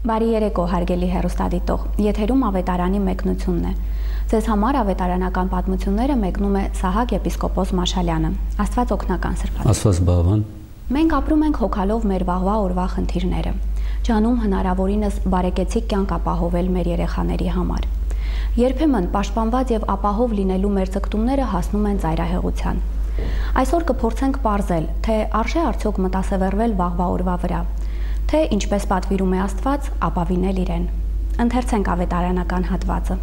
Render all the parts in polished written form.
Բարի երեկո, հարգելի հեռուստադիտող, եթերում ավետարանի մեկնությունն է։ Ձեզ համար ավետարանական պատմությունները մեկնում է Սահակ եպիսկոպոս Մաշալյանը։ Աստված օգնական սրբազան։ Աստված բավան։ Մենք ապրում ենք հոգալով մեր վաղվա օրվա խնդիրները։ Ջանում հնարավորինս բարեկեցիկ կյանք ապահովել մեր երեխաների համար։ Երբեմն պաշտպանված եւ ապահով լինելու մեր ձգտումները հասնում են ծայրահեղության։ Այսօր կփորձենք պարզել, թե արժե արդյոք մտասևեռվել վաղվա օրվա վրա, թե ինչպես պատվիրում է Աստված, ապավինել իրեն։ Ընթերցենք ավետարանական հատվածը։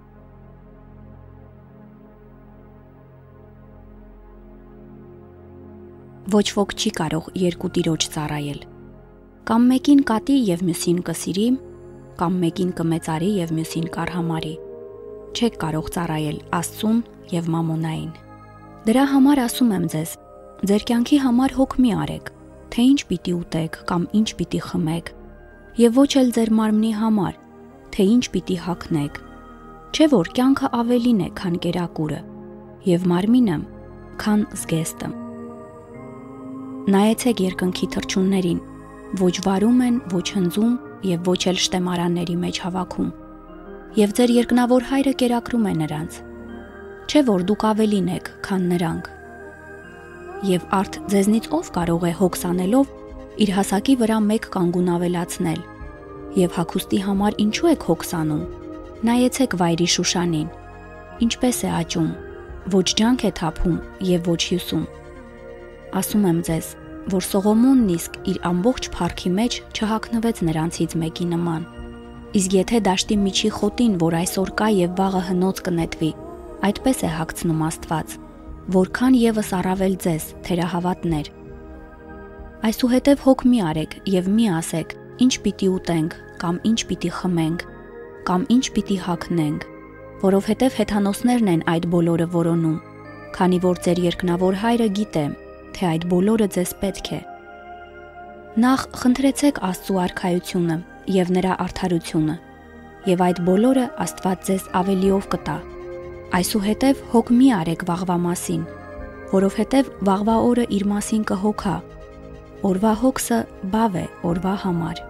Ոչ ոք չի կարող երկու տիրոջ ծառայել։ Կամ մեկին կատի եւ մյուսին կսիրի, կամ մեկին կմեծարի եւ մյուսին կարհամարի։ Չեք կարող ծառայել Աստծուն եւ մամոնային։ Դրա համար ասում եմ ձեզ, ձեր կյանքի համար հոգ մի արեք, թե ինչ պիտի ուտեք կամ ինչ պիտի խմեք, եւ ոչ էլ ձեր մարմնի համար, թե ինչ պիտի հագնեք։ Չէ՞ որ կյանքը ավելին է, քան կերակուրը, եւ մարմինը, քան զգեստը։ Նայեցեք երկնքի թռչուններին, ոչ վարում են, ոչ հնձում եւ ոչ էլ շտեմարանների մեջ հավաքում, եւ ձեր երկնավոր Հայրը կերակրում է նրանց։ Չէ՞ որ դուք ավելին եք, քան նրանք։ Եվ արդ ձեզնից ով կարող է հոգս անելով իր հասակի վրա մեկ կանգուն ավելացնել։ Եվ հագուստի համար ինչու եք հոգս անում։ Նայեցեք վայրի Շուշանին, ինչպես է աճում, ոչ ջանք է թափում եւ ոչ հյուսում։ Ասում եմ ձեզ, որ Սողոմոնն իսկ իր ամբողջ փառքի մեջ չհագնվեց նրանցից մեկի նման։ Իսկ եթե դաշտի միջի խոտին, որ այսօր կա եւ վաղը հնոց կնետվի, այդպես է հագցնում Աստված, որքան եւս առավել ձեզ, թերահավատներ։ Այսուհետև հոգ մի արեք եւ մի ասեք, ինչ պիտի ուտենք, կամ ինչ պիտի խմենք, կամ ինչ պիտի հագնենք, որովհետև հեթանոսներն են այդ բոլորը որոնում, քանի որ ձեր երկնավոր Հայրը գիտե, թե այդ բոլորը ձեզ պետք է։ Նախ խնդրեցեք Աստծու արքայությունը եւ նրա արդարությունը, եւ այդ բոլորը Աստված ձեզ ավելիով կտա։ Այսուհետև հոգ մի արեք վաղվա մասին, որովհետև վաղվա օրը իր մասին կհոգա։ Օրվա հոգսը բավ է օրվա համար։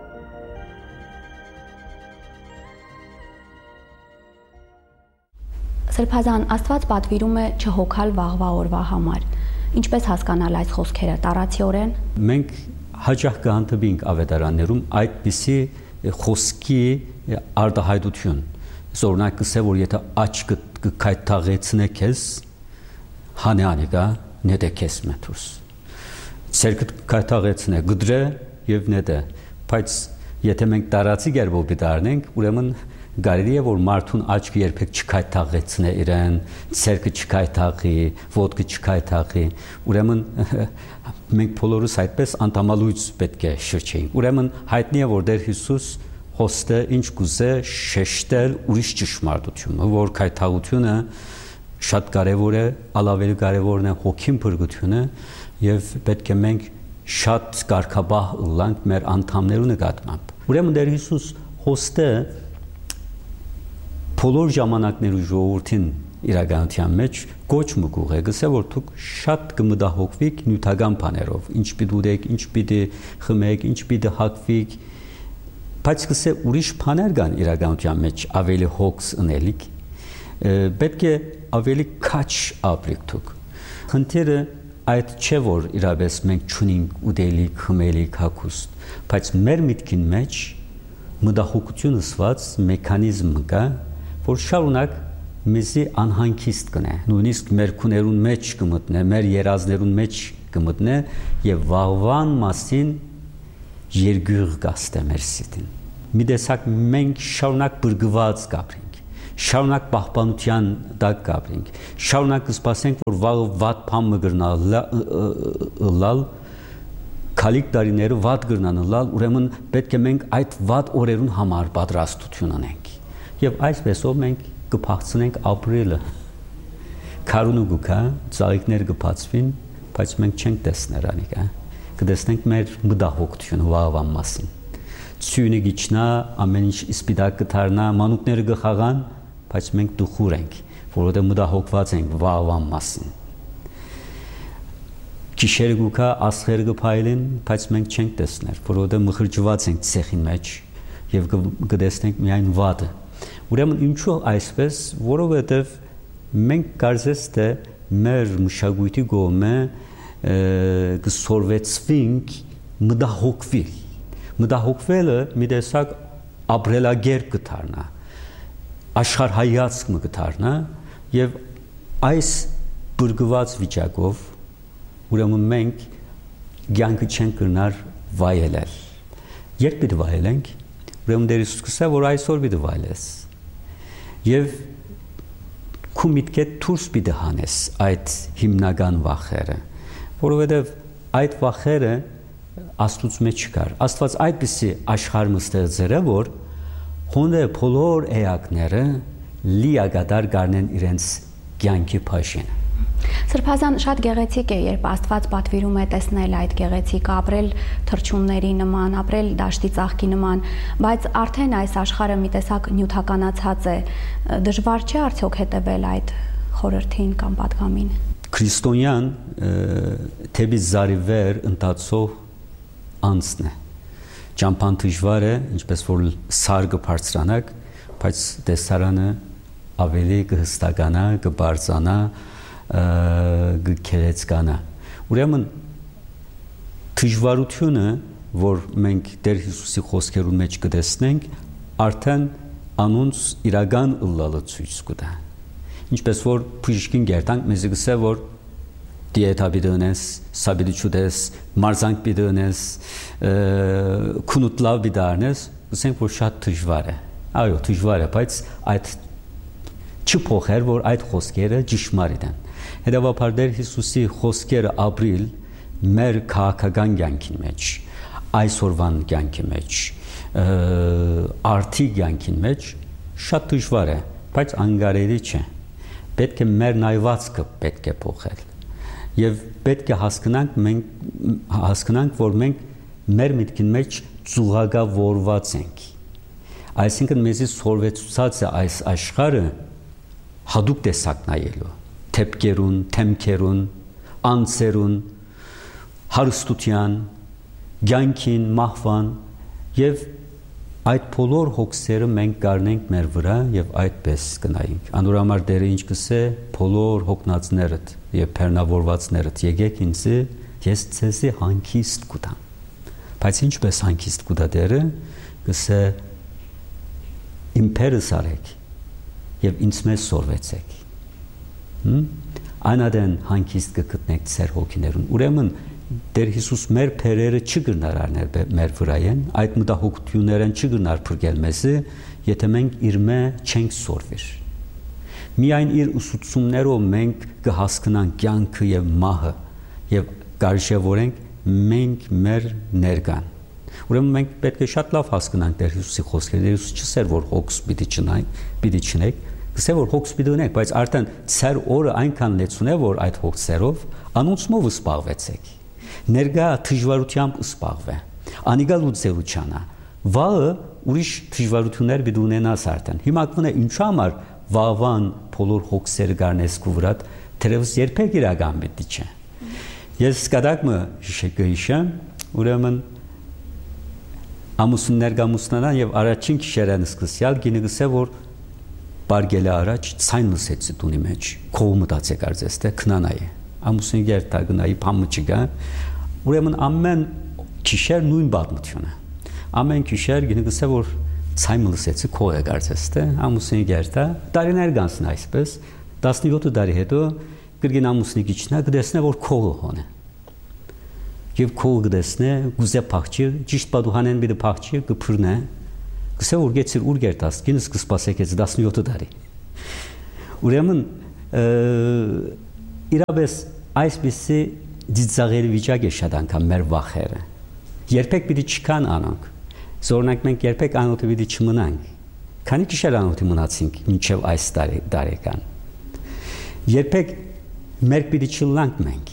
Սրբազան, Աստված պատվիրում է չհոգալ վաղվա օրվա համար։ Ինչպես հասկանալ այս խոսքերը տառացիորեն։ Մենք հաճախ կհանդիպենք ավետարաններում այդպիսի խոսքի արտահայտություն։ Օրինակ կսե որ եթե աչքը կքայթաղեցնե քեզ, հանեանիկա նետեքես մեթուս։ Ցերկը քայթաղեցնե գդրե եւ նետե, բայց եթե մենք տարածի գերբով դառնենք, ուրեմն գարելի է որ մարդուն աչքը երբեք չքայթաղեցնե իրեն, ցերկը չքայթաղի, ոտքը չքայթաղի, ուրեմն մենք բոլորս այդպես անտամալույց պետք է շրջեինք։ Ուրեմն հայտնի է որ Տեր Հիսուս խոստը ինչ կուզե շեշտել ուրիշ ճշմարտությունը, որ քայթաղությունը շատ կարևոր է, ավելի կարևորն է հոգին փրկությունը եւ պետք է մենք շատ կարգաբահ ըլլանք մեր անդամներու նկատմամբ։ Ուրեմն Տեր Հիսուս խոստը բոլոր ժամանակներու ժողովրդին իրականության մեջ գոչ մգուղ է, գսե որ դուք շատ կմտահոգվիք նյութական բաներով, ինչ պիտի ուտեք, ինչ պիտի խմեք, ինչ պիտի հագվիք, բայց գսե ուրիշ բաներ կան իրականության մեջ ավելի հոգս ունելիք, պետք է ավելի քաչ ապրեք դուք։ Խնդիրը այդ չէ որ իրապես մենք չունենք ուտելիք, խմելիք, հագուստ, բայց մեր միտքին մեջ մտահոգություն ըսված մեխանիզմ կա, որ շարունակ մեզի անհանգիստ կնե, նույնիսկ մեր քուներուն մեջ կմտնե, մեր երազներուն մեջ կմտնե եւ վաղվան մասին երգյուղ կաստե մեր սիտին։ Մի տեսակ մենք շարունակ բրգված կապրենք, շարունակ պահպանության տակ կապրենք, շարունակ կսպասենք որ վաղը վատ բան լալ քալիք տարիները վատ գրնան լալ, ուրեմն պետք է մենք այդ վատ օրերուն համար պատրաստություն ունենք։ Եվ այսպեսով մենք կփախցնենք ապրելը։ Քարունը գուքա, ծաղիկներ կբացվին, բայց մենք չենք տեսներ անիկա։ Կտեսնենք մեր մտահոգությունը վաղվան մասին։ Ցույնը գիչնա, ամեն ինչ իսպիտակ կդառնա, մանուկները կխաղան, բայց մենք դուխուր ենք, որովհետև մտահոգված ենք վաղվան մասին։ Գիշերը գուքա, աստղերը կփայլեն, բայց մենք չենք տեսներ, որովհետև մխրճված ենք ցեխի մեջ եւ կտեսնենք միայն վատը։ Ուրեմն ինչու այսպես, որովհետեւ մենք կարծես թե մեր մշակույթի կողմը կսորվեցվենք մտահոգվել։ Մտահոգվելը մի տեսակ ապրելակերպ կդառնա, աշխարհայացք կդառնա եւ այս բրգված վիճակով ուրեմն մենք կյանքը չենք կրնար վայելել։ Երբ պիտի վայելենք, ուրեմն Տեր Հիսուս կսա, որ այսօր պիտի վայելես։ Եվ քու միտքեդ դուրս պիտի հանես այդ հիմնական վախերը, որովհետև այդ վախերը Աստծուց մեջ չկար։ Աստված այդպիսի աշխարհ ստեղծել է, որ հոնդե բոլոր էակները լիակատար գարնեն իրենց կյանքի փաշինը։ Սրբազան շատ գեղեցիկ է, երբ Աստված պատվիրում է տեսնել այդ գեղեցիկը, ապրել թռչունների նման, ապրել դաշտի ծաղկի նման, բայց արդեն այս աշխարհը մի տեսակ նյութականացած է, դժվար չէ արդյոք հետևել այդ խորհրդին կամ պատգամին։ Քրիստոնյան թեպի զարիվեր ընթացող անցն է։ Ճամփան դժվար է, ինչպես որ սար կբարձրանակ, բայց տեսարանը ավելի կհստականա, կբարձրանա, գքերեցկանա։ Ուրեմն դժվարությունը, որ մենք Տեր Հիսուսի խոսքերու մեջ կտեսնենք, արդեն անոնց իրական ըլլալը ցույց կտա։ Ինչպես որ բժիշկին գերտանք մեզ գսե, որ դիետա բիդոնես, սաբիդիչուդես, մարզանք բիդոնես, քունուտլավ բիդարնես, ասենք որ շատ դժվար է։ Այո, դժվար է, բայց այդ չփոխեր, որ այդ խոսքերը ճշմարիտ են։ Հետևաբար Տեր Հիսուսի խոսքերը ապրիլ մեր քաղաքական կյանքի մեջ, այսօրվան կյանքի մեջ, արդի կյանքի մեջ շատ դժվար է, բայց անկարելի չէ։ Պետք է մեր նայվածքը պետք է փոխել։ Եվ պետք է հասկանանք, որ մենք մեր միտքի մեջ ծուղակավորված ենք։ Այսինքն մեզի սորվեցուցած է այս աշխարհը հadoop տեսակ նայելու, թեփկերուն, թեմքերուն, անձերուն, հարստության, ցանկին, մահվան եւ այդ բոլոր հոգսերը մենք կառնենք մեր վրա եւ այդպես կնայենք։ Անորամար Տերը ինչ կսե, բոլոր հոգնածներդ եւ բեռնավորվածներդ եկեք ինձ, ես ցեզի հանգիստ կտամ։ Բայց ինչպես հանգիստ կտա Տերը, կսե իմ փերս արեք եւ ինձ մեզ սորվեցեք։ Անադեն հանգիստ կգտնեք ձեր հոգիներուն։ Ուրեմն Տեր Հիսուս մեր փերերը չգնար արնել մեր վրայեն, այդ մտահոգություններն չգնար փրկել մեզ, եթե մենք իր մե չենք սորվիր։ Միայն իր ուսուցումներով մենք կհասկանանք կյանքը եւ մահը եւ կարժևորենք մենք մեր ներկան։ Ուրեմն մենք պետք է շատ լավ հասկանանք Տեր Հիսուսի խոսքերը։ Տեր Հիսուս չսեր որ հոգս պիտի չնայք, գսե որ հոգս պիտի ունեք, բայց արդեն ծեր օրը այնքան լեցուն է, որ այդ հոգսերով անոնցմով սպաղվեցեք։ Ներգա դժվարությամբ սպաղվե։ Անիգա լուծելուչանա։ Վաղը ուրիշ դժվարություններ պիտի ունենաս արդեն։ Հիմա կունե ինչու համար վաղվան բոլոր հոգսերը գարնես քու վրա, թերևս երբեք իրական պիտի չէ։ Ես սկադակը հիշեմ, ուրեմն ամուսիններ գամուսնանան եւ առաջին քիշերան սկսյալ գինը գսե որ բարգելը առաջ ցայն լսեցի տունի մեջ քով մտածեք արծես թե քնանայ ամուսին գերտա գնայի փամուճիգա ուրեմն ամեն քիշեր նույն բառնությունը ամեն քիշեր գինը գսե որ ցայն լսեցի քով է արծես թե ամուսին գերտա տարիներ գանցն այսպես 17 տարի հետո գրգին ամուսնի գիչնա գտեսնե որ քովը հոնե եւ քո գտեսնե գուզե փախչի ճիշտ պատուհանեն բիդը փախչի կփրնե գսե որ գեցիր ուր գերտաս գինս կսպասեք 17 տարի ուրեմն իրապես այսպիսի դիծաղերի վիճակ է շատ անգամ մեր վախերը երբեք պիտի չկան անոնք զորնանք մենք երբեք անոթը պիտի չմնանք քանի քիշեր անոթի մնացինք մինչև այս տարեկան երբեք մեր պիտի չլանք մենք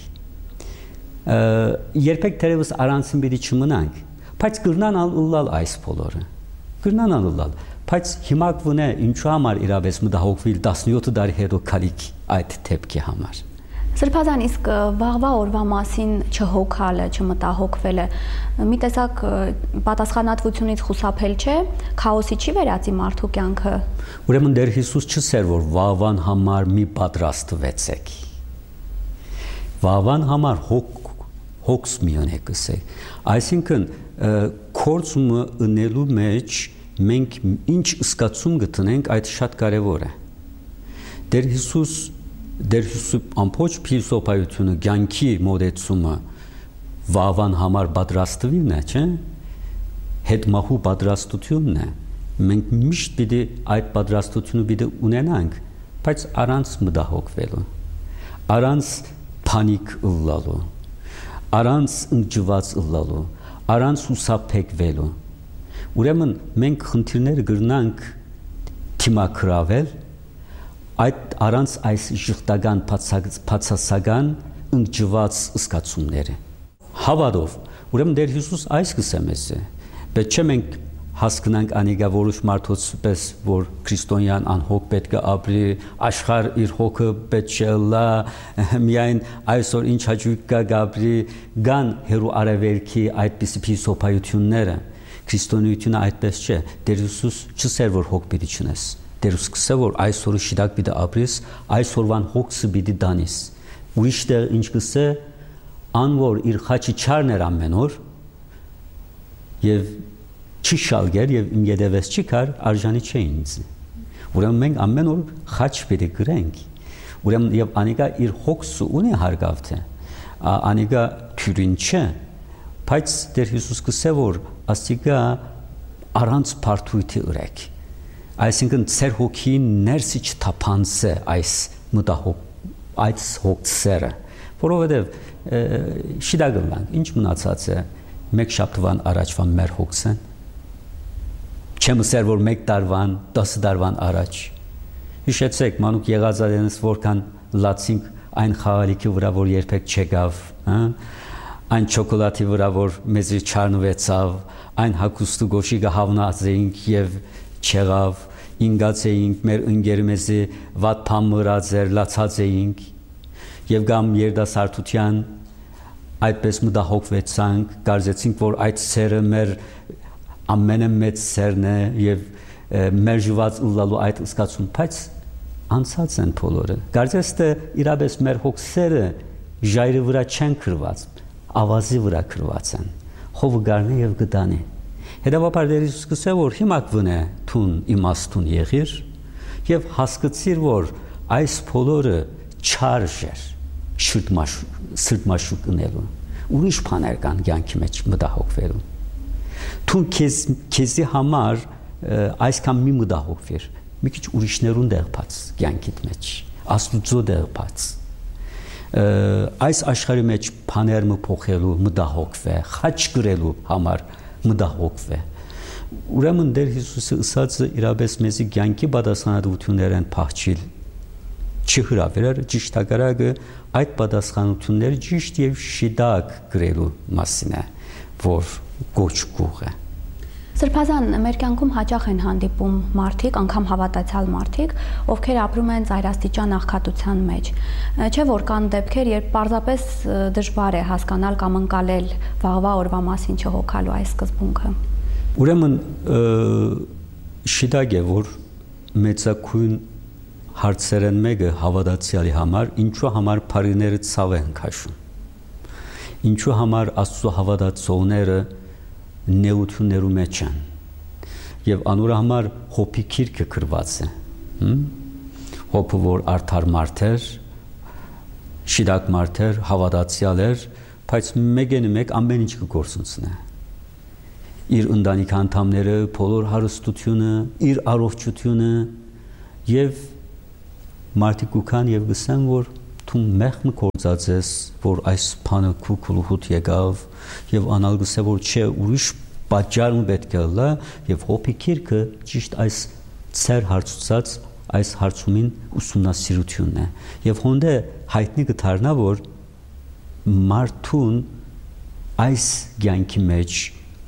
երբեք թերևս առանցին պիտի չմնանք, բայց կրնան ալլալ այս բոլորը, կրնան ալլալ, բայց հիմա կվնե ինչու համար իրապես մտահոգվել 17 տարի հետո քալիք այդ թեփքի համար։ Սրբազան, իսկ վաղվա օրվա մասին չհոգալը, չմտահոգվելը մի տեսակ պատասխանատվությունից խուսափել չէ, քաոսի չի վերածի մարդու կյանքը։ Ուրեմն Տեր Հիսուս չսեր որ վաղվան համար մի պատրաստվեցեք։ Վաղվան համար հոգս մի ունեցեք։ Այսինքն կորցումը ընելու մեջ մենք ինչ զգացում գտնենք, այդ շատ կարևոր է։ Տեր Հիսուսի ամբողջ փիլիսոփայությունը, կյանքի մոդեցումը վաղվան համար պատրաստվելն է, չէ՞։ Հետմահու պատրաստությունն է։ Մենք միշտ պիտի այդ պատրաստությունը պիտի ունենանք, բայց առանց մտահոգվելու, առանց փանիկ ըլլալու, առանց ընկճված ըլլալու, առանց հուսափեկվելու։ Ուրեմն մենք խնդիրները կգրնանք թիմակրավել այդ առանց այս ժխտական բացասական ընկճված զգացումները։ Հավատով, ուրեմն Տեր Հիսուս այս կսեմես է, բայց չէ մենք հասկանանք անիկա որոշ մարդոց պես որ քրիստոնյան անհոգ պետք է ապրի, աշխարհ իր հոգը պետք չէ լա, միայն այսօր ինչ հաճույք կա գաբրի, գան հերու արևելքի այդպիսի փիլիսոփայությունները, քրիստոնեությունը այդպես չէ, Տեր Հիսուս չսեր որ հոգ պիտի չնես, Տեր Հիսուս կսե որ այսօրը շիդակ պիտի ապրես, այսօրվան հոգսը պիտի դանես, ուրիշ տեղ ինչ կսե, անոր իր խաչի չարներ ամեն օր եւ չի շալգեր եւ իմ յետևես չի կար արժանի չէ ինձ։ Ուրեմն մենք ամեն օր խաչ պիտի գրենք։ Ուրեմն եւ անիկա իր հոգսը ունի հարգավթե։ Անիկա քյուրին չէ, բայց Տեր Հիսուս կսե որ աստիգա առանց բարդույթի ուրեք։ Այսինքն ծեր հոգին ներսի չթափանցե այս մտահոգ այս հոգսերը, որովհետեւ շիդագլանք ինչ մնացած է մեկ շաբթվան առաջվան մեր հոգսեն չեմ ասել որ 1 տարվան 10 տարվան առաջ հիշեցեք մանուկ եղածարենս որքան լացինք այն խաղալիքի վրա որ երբեք չեկավ, այն շոկոլադի վրա որ մեզի չառնվեցավ, այն հագուստու գոշիկը հավնած էինք եւ չեղավ, ինգած էինք մեր ընկերմեզի վատ բան մրած էր, լացած էինք եւ գամ երդասարտության այդպես մտահոգվեցանք, կարծեցինք որ այդ սերը մեր ամենամեծ սերն է եւ մեր ժված ուլալու այդ զգացում, բայց անցած են բոլորը։ Կարծես թե իրապես մեր հոգսերը ժայռի վրա չեն քրված, ավազի վրա քրված են։ Հովը գարնի եւ գտանի։ Հետևաբար Տեր Հիսուս կսե որ հիմա կվնե թուն իմաստուն եղիր եւ հասկացիր որ այս բոլորը չարժ էր սրտմաշուկ ունելու ուրիշ բաներ կան կյանքի մեջ մտահոգվելու թուն քեզի համար այսքան մի մտահոգվիր մի քիչ ուրիշներուն դեղբաց կյանքիդ մեջ աստուծո դեղբաց այս աշխարհի մեջ բաներ մփոխելու մտահոգվե խաչ գրելու համար մտահոգվե ուրեմն Տեր Հիսուսը ասածը իրապես մեզի կյանքի պատասխանատվություններ են փախչիլ չհրավերար ճիշտ հակառակը այդ պատասխանությունները ճիշտ եւ շիդակ գրելու մասին է որ գոչկուղ է Սրբազան մեր կյանքում հաճախ են հանդիպում մարդիկ, անգամ հավատացյալ մարդիկ, ովքեր ապրում են ծայրաստիճան աղքատության մեջ։ Չէ որ կան դեպքեր, երբ պարզապես դժվար է հասկանալ կամ ընկալել վաղվա օրվա մասին չհոգալու այս սկզբունքը։ Ուրեմն շիդակ է որ մեծակույն հարցերեն մեկը հավատացյալի համար ինչու համար բարիները ցավ են քաշում։ Ինչու համար Աստծո հավատացողները նեություններու մեջ են եւ անոր համար հոպի քիրքը գրված է հոպը որ արդար մարդեր շիդակ մարդեր հավատացյալ էր բայց մեկ ամեն ինչ կգործունցնե իր ընտանիք անդամները բոլոր հարստությունը իր առողջությունը եւ մարդիկ կան եւ գսեն որ դու մեղմ կործածես որ այս բանը քուքուլուհուտ եկավ եւ անալգսե որ չէ ուրիշ պատճառ պետք է լա եւ հոպի քիրքը ճիշտ այս ծեր հարցուցած այս հարցումին ուսումնասիրությունն է եւ հոնդե հայտնի կդառնա որ մարդուն այս կյանքի մեջ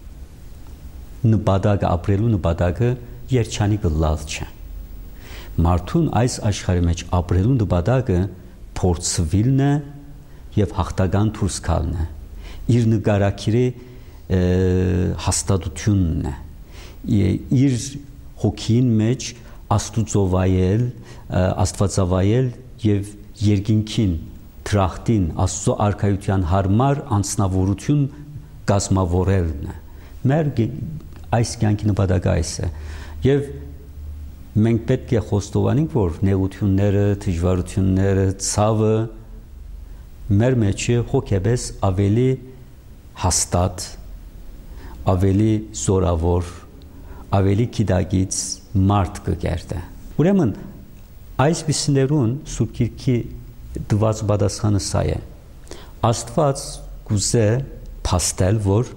նպատակը ապրելու նպատակը երջանիկ լավ չէ մարդուն այս աշխարհի մեջ ապրելու նպատակը փորձվիլն է եւ հաղթական դուրս գալն է։ Իր նկարակիրի հաստատությունն է։ Իր հոգին մեջ աստուծովայել, աստվածավայել եւ երկինքին դրախտին Աստծո արքայության հարմար անձնավորություն կազմավորելն է։ Մեր այս կյանքի նպատակը այս է։ Եվ մենք պետք է խոստովանենք, որ նեղությունները, դժվարությունները, ցավը մեր մեջ հոգեպես ավելի հաստատ, ավելի զորավոր, ավելի գիտակից մարդ կգերտե։ Ուրեմն այսպիսիներուն Սուրբ Գիրքի դված պատասխանը սա է։ Աստված գուզե փաստել, որ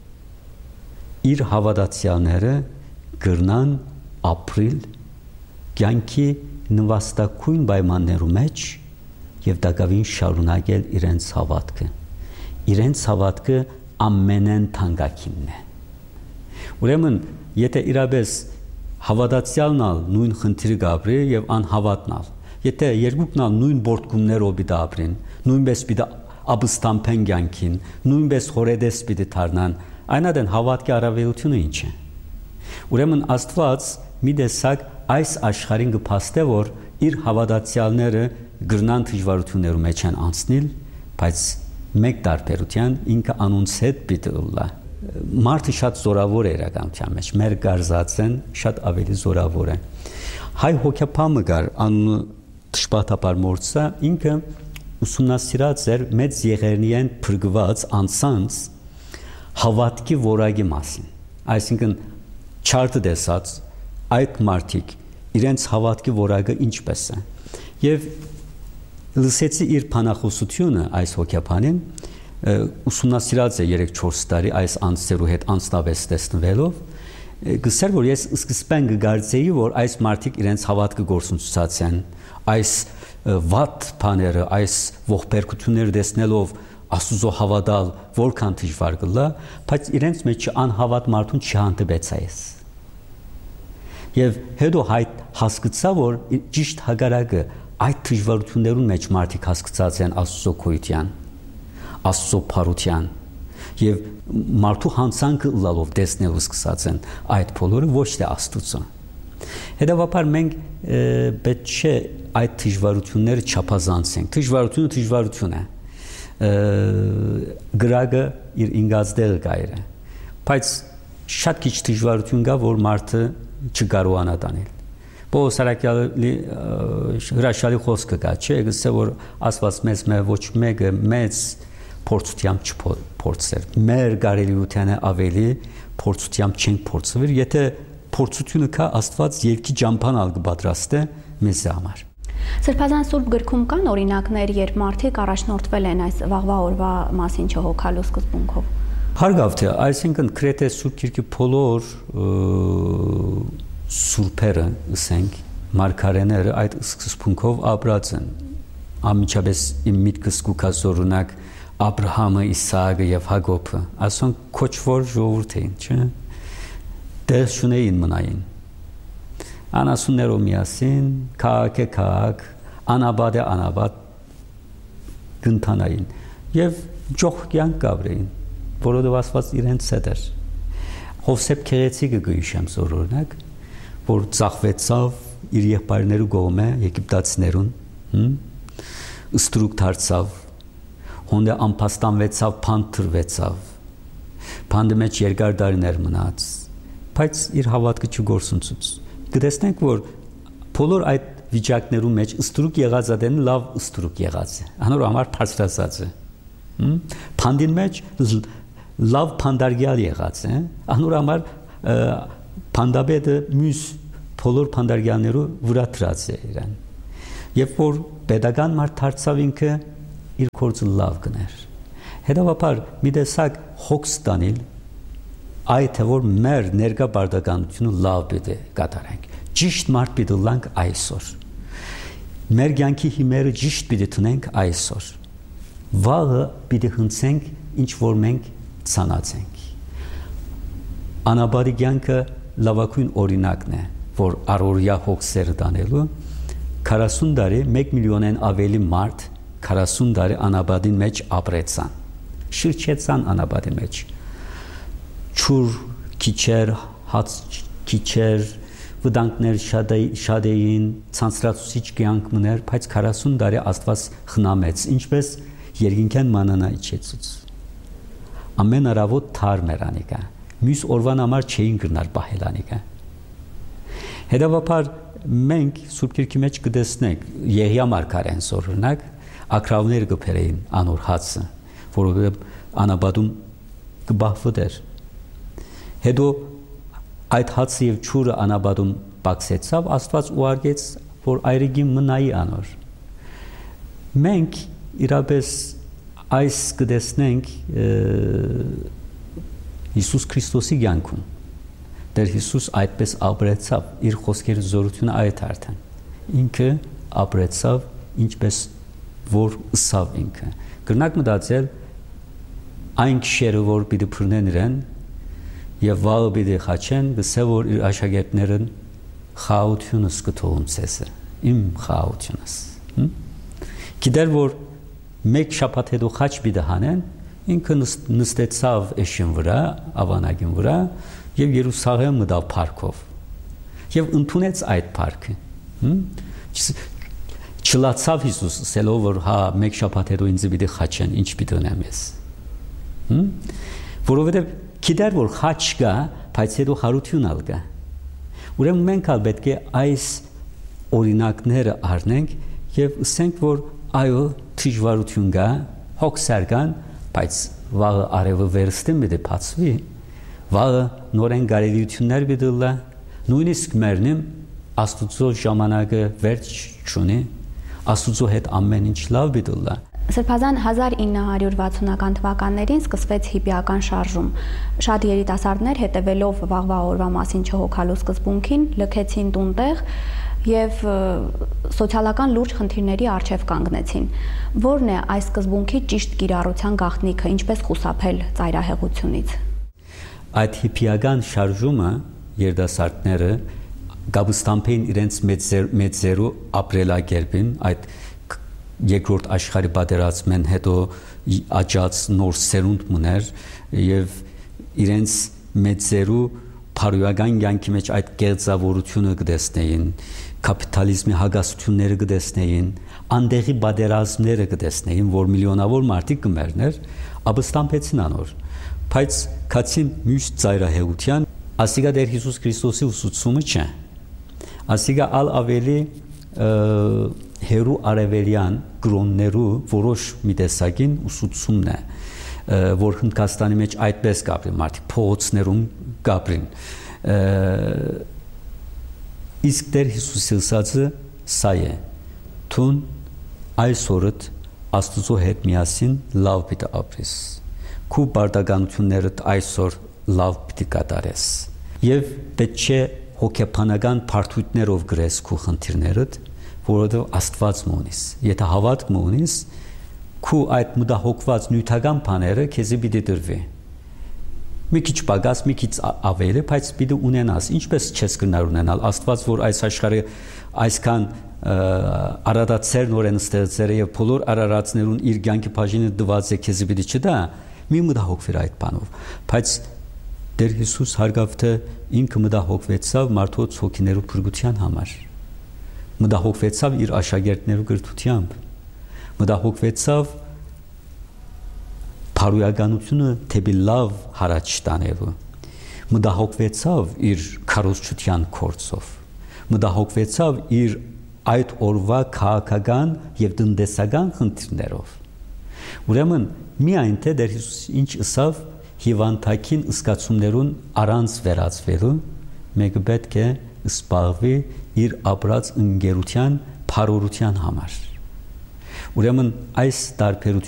իր հավատացյալները գրնան ապրիլ կյանքի նվաստակույն պայմաններու մեջ եւ դակավին շարունակել իրենց հավատքը։ Իրենց հավատքը ամենեն թանկագինն է։ Ուրեմն, եթե իրապես հավատացյալն նույն խնդիրը գաբրի եւ անհավատն, եթե երկուքն նույն բորտկումներով պիտի ապրին, նույնպես պիտի ապստամբեն կյանքին, նույնպես խորեդես պիտի դառնան, այնադեն հավատքի առավելությունը ինչ է։ Ուրեմն Աստված մի տեսակ այս աշխարհին կփաստե, որ իր հավատացյալները գրնան դժվարություններու մեջ են անցնել, բայց մեկ տարբերության ինքը անոնց հետ պիտի ըլլա։ Մարդը շատ զորավոր է իրականության մեջ, մեր գարզածեն շատ ավելի զորավոր է։ Հայ հոգեբանը կար անունը Տշպատապար Մորցա, ինքը ուսումնասիրած էր մեծ եղերնիեն փրկված անձանց հավատքի որակի մասին։ Այսինքն չարտ դեսած այդ մարդիկ իրենց հավատքի որակը ինչպես է։ Եվ լսեցի իր բանախոսությունը այս հոգեբանին, ուսումնասիրած է 3-4 տարի այս անձերու հետ անձնապես տեսնվելով, գսեր որ ես սկզբեն կգարձեի, որ այս մարդիկ իրենց հավատքը գործունեացած են, այս վատ բաները, այս ողբերգությունները տեսնելով Աստուծո հավատալ որքան դժվար կլա, բայց իրենց մեջ անհավատ մարդուն չհանդիպեցա ես։ Եվ հետո հասկացա, որ ճիշտ հակառակը այդ դժվարություններուն մեջ մարդիկ հասկացած են Աստծո գոյության, Աստծո փառության եւ մարդու հանցանքը լալով տեսնելու սկսած են այդ բոլորը ոչ թե Աստծո։ Հետևաբար մենք պետք չէ այդ դժվարությունները չափազանցենք։ Դժվարությունը դժվարություն է։ Գրագը իր ինգազդեղը գայր է, բայց շատ քիչ դժվարություն կա, որ մարդը չկարողանա տանել։ Պողոս Արաքյալի հրաշալի խոսքը կա, չէ՞, գսե որ Աստված մեզ ոչ մեկը մեծ փորձությամբ չփորձեր։ Մեր կարելիությանը ավելի փորձությամբ չենք փորձվիր, եթե փորձությունը կա, Աստված երկի ճամփան կպատրաստե մեզ համար։ Սրբազան Սուրբ գրքում կան օրինակներ, երբ մարդիկ առաջնորդվել են այս վաղվա օրվա մասին չհոգալու սկզբունքով։ Հարգավ թե, այսինքն գրեթե Սուրբ Գիրքի բոլոր սուրբերը, ասենք, մարգարեները այդ սկզբունքով ապրած են։ Անմիջապես իմ միտքս կուքած օրինակ Աբրահամը, Իսահակը եւ Հակոբը, ասոնք քոչվոր ժողովուրդ էին, չէ՞։ Դեր շունեին մնային։ Անասուններով միասին, քաղաք, անաբադ գնթանային եւ ջող կյանք կապրեին, որովհետեւ Աստված իրենց հետ էր։ Հովսեփ Քեղեցիկը գույշեմ զորօրինակ, որ ծախվեցավ իր եղբայրներու կողմէ եգիպտացիներուն, ստրուկ դարձավ, հոնդե անփաստանվեցավ, փանթրվեցավ, փանդի մեջ երկար տարիներ մնաց, բայց իր հավատքը չգործունցուց։ Կտեսնենք, որ բոլոր այդ վիճակներու մեջ ստրուկ եղած ադեն լավ ստրուկ եղած է, անոր համար բարձրացած է։ Փանդին մեջ լավ փանդարգյալ եղած է, անոր համար փանդաբեդը մյուս բոլոր փանդարգյալներու վրա դրած է իրեն։ Երբ որ pedagogan մարդ դարձավ ինքը իր գործը լավ գներ։ Հետևաբար մի տեսակ հոգս տանել այդ թե որ մեր ներկա բարդականությունը լավ պիտի կատարենք։ Ճիշտ մարդ պիտի լանք այսօր։ Մեր կյանքի հիմերը ճիշտ պիտի տնենք այսօր։ Վաղը պիտի հնցենք ինչ որ մենք ցանացենք։ Անաբարի կյանքը լավագույն օրինակն է, որ առօրյա հոգսերը տանելու 40 տարի 1 միլիոնեն ավելի մարդ 40 տարի անաբադին մեջ ապրեցան, շրջեցան անաբադի մեջ, չուր քիչեր, հաց քիչեր, վտանգներ շատ էին, ցանցրացուցիչ կյանք մներ, բայց 40 տարի Աստված խնամեց, ինչպես երկինքան մանանա իջեցուց։ Ամեն արավոտ թարմ էր անիկա, մյուս օրվան համար չէին գնար պահել անիկա։ Հետևաբար մենք Սուրբ Գիրքի մեջ կտեսնենք Եղիա մարգարեն օրինակ ակրավներ կբերեին անոր հացը, որովհետև անաբադում կբահվեր։ Հետո այդ հացը եւ ճուրը անաբադում բացեցավ, Աստված ուղարկեց, որ այրիգին մնայի անոր։ Մենք իրապես այս կտեսնենք Հիսուս Քրիստոսի կյանքում։ Դեր Հիսուս այդպես ապրեցավ, իր խոսքերի զորությունը այդ արդեն։ Ինքը ապրեցավ ինչպես որ ըսավ ինքը։ Կրնակ մտածել այն քշերը, որ պիտի բռնեն իրեն եւ վաղը պիտի խաչեն, գսե որ իր աշակերտներն խաղությունս կթողում ցեսը, իմ խաղությունս։ Գիտեր որ մեկ շաբաթ հետո խաչ պիտի հանեն, ինքը նստեցավ էշին վրա, ավանագին վրա եւ Երուսաղեմ մտավ парքով։ Եվ ընդունեց այդ парքը։ Չլացավ Հիսուս, ասելով որ հա մեկ շաբաթ հետո ինձ պիտի խաչեն, ինչ պիտի ունեմ ես։ Որովհետեւ գիտեր որ խաչ կա, բայց հետո խարություն ալ կա։ Ուրեմն մենք ալ պետք է այս օրինակները առնենք եւ ասենք որ այո դժվարություն կա, հոգսեր կան, բայց վաղը արևը վերստին պիտի բացվի, վաղը նորեն գարելիություններ պիտի լա, նույնիսկ մերնիմ Աստուծո ժամանակը վերջ չունի, Աստուծո հետ ամեն ինչ լավ պիտի լա։ Սրբազան 1960-ական թվականներին սկսվեց հիպիական շարժում։ Շատ երիտասարդներ հետևելով վաղվա օրվա մասին չհոգալու սկզբունքին լքեցին տունտեղ եւ սոցիալական լուրջ խնդիրների առջև կանգնեցին։ Որն է այս սկզբունքի ճիշտ կիրառության գաղտնիքը, ինչպես խուսափել ծայրահեղությունից։ Այդ հիպիական շարժումը երիտասարդները գաբստամփին իրենց մեծերու ապրելակերպին այդ երկրորդ աշխարհի պատերազմեն հետո աճած նոր սերունդ մներ եւ իրենց մեծերու փարուական կյանքի մեջ այդ կերծավորությունը կտեսնեին, կապիտալիզմի հագասությունները կտեսնեին, անդեղի պատերազմները կտեսնեին, որ միլիոնավոր մարդիկ կմերներ, ապստամբեցին անոր։ Բայց քացին մյուս ծայրահեղության, ասիգա դեր Հիսուս Քրիստոսի ուսուցումը չէ։ Ասիգա ալ ավելի հերու արևելյան գրոններու որոշ մի տեսակին ուսուցումն է, որ Հնդկաստանի մեջ այդպես կապրին, մարդիկ փողոցներում կապրին։ Իսկ դեր Հիսուսի ասածը սա է. «Թուն այսօրդ Աստուծո հետ միասին լավ պիտի ապրես, քու բարդականություններդ այսօր լավ պիտի կատարես, եւ պետք չէ հոգեբանական բարդություններով գրես քու խնդիրներդ, որովհետև Աստված մոնիս։ Եթե հավատք մոնիս, քու այդ մտահոգված նյութական բաները քեզի պիտի դրվի։ Մի քիչ պակաս, մի քիչ ավելի, բայց պիտի ունենաս, ինչպես չես գնար ունենալ։ Աստված, որ այս աշխարհի այսքան արարածներ նորեն ստեղծել եւ բոլոր արարածներուն իր կյանքի բաժինը դված է քեզի պիտի չտա, մի մտահոգվիր այդ բանով։ Բայց Տեր Հիսուս հարգավթը ինքը մտահոգվեցավ մարդոց հոգիներու փրկության համար։ Մտահոգվեցավ իր աշակերտներու գրթությամբ, մտահոգվեցավ փարուականությունը թեպի լավ հարաճ տանելու, մտահոգվեցավ իր քարոզչության կորցով, մտահոգվեցավ իր այդ օրվա քաղաքական եւ տնտեսական խնդիրներով։ Ուրեմն միայն թե Տեր Հիսուս ինչ ասավ հիվանդակին ըսկացումներուն առանց վերածվելու, մեկը պետք է սպառվի իր ապրած ընկերության փարորության համար։ Ուրեմն այս տարբերությունը